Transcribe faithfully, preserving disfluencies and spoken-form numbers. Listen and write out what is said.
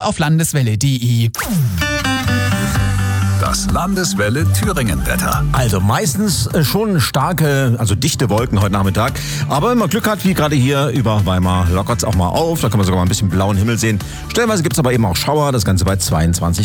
auf landeswelle punkt de. Das Landeswelle Thüringen-Wetter. Also meistens äh, schon starke, also dichte Wolken heute Nachmittag. Aber wenn man Glück hat, wie gerade hier über Weimar, lockert es auch mal auf. Da kann man sogar mal ein bisschen blauen Himmel sehen. Stellenweise gibt es aber eben auch Schauer, das Ganze bei zweiundzwanzig